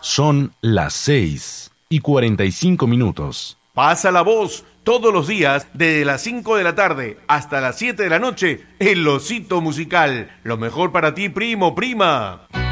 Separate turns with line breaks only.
Son las 6:45.
Pasa la voz todos los días desde las 5 de la tarde hasta las 7 de la noche. El Osito Musical. Lo mejor para ti, primo, prima.